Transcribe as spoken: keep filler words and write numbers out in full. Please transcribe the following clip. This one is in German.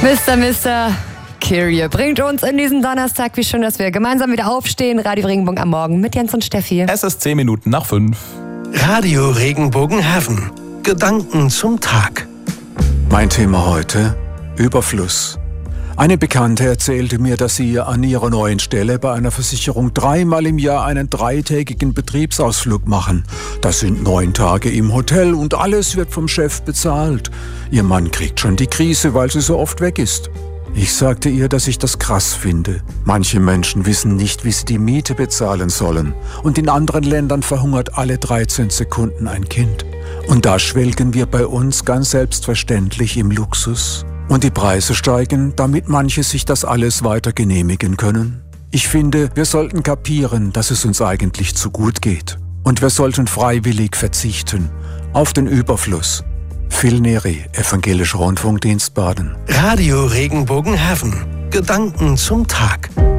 Mister Mister Kyrie bringt uns in diesen Donnerstag. Wie schön, dass wir gemeinsam wieder aufstehen. Radio Regenbogen am Morgen mit Jens und Steffi. Es ist zehn Minuten nach fünf. Radio Regenbogen Heaven. Gedanken zum Tag. Mein Thema heute: Überfluss. Eine Bekannte erzählte mir, dass sie an ihrer neuen Stelle bei einer Versicherung dreimal im Jahr einen dreitägigen Betriebsausflug machen. Das sind neun Tage im Hotel und alles wird vom Chef bezahlt. Ihr Mann kriegt schon die Krise, weil sie so oft weg ist. Ich sagte ihr, dass ich das krass finde. Manche Menschen wissen nicht, wie sie die Miete bezahlen sollen. Und in anderen Ländern verhungert alle dreizehn Sekunden ein Kind. Und da schwelgen wir bei uns ganz selbstverständlich im Luxus. Und die Preise steigen, damit manche sich das alles weiter genehmigen können. Ich finde, wir sollten kapieren, dass es uns eigentlich zu gut geht. Und wir sollten freiwillig verzichten auf den Überfluss. Phil Neri, Evangelischer Rundfunkdienst Baden. Radio Regenbogen Heaven. Gedanken zum Tag.